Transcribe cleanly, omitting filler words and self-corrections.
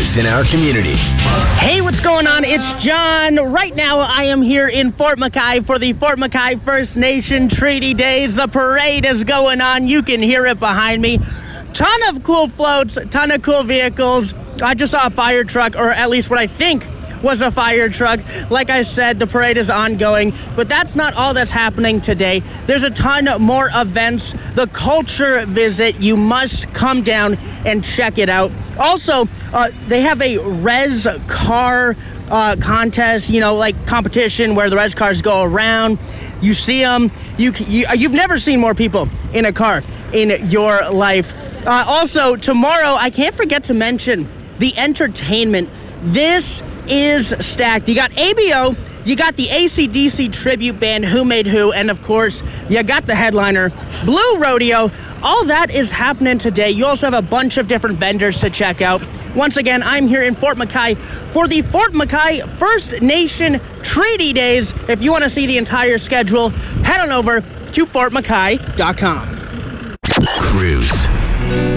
news in our community. Hey, what's going on? It's John. Right now, I am here in Fort McKay for the Fort McKay First Nation Treaty Days. The parade is going on. You can hear it behind me. Ton of cool floats, ton of cool vehicles. I just saw a fire truck, or at least what I think was a fire truck. Like I said, the parade is ongoing, but that's not all that's happening today. There's a ton more events. The culture visit, you must come down and check it out. Also, they have a res car contest, like competition where the res cars go around. You see them. You've never seen more people in a car in your life. Also, tomorrow, I can't forget to mention the entertainment. This is stacked. You got ABO, you got the AC/DC tribute band Who Made Who, and of course, you got the headliner, Blue Rodeo. All that is happening today. You also have a bunch of different vendors to check out. Once again, I'm here in Fort McKay for the Fort McKay First Nation Treaty Days. If you want to see the entire schedule, head on over to fortmckay.com. Cruise.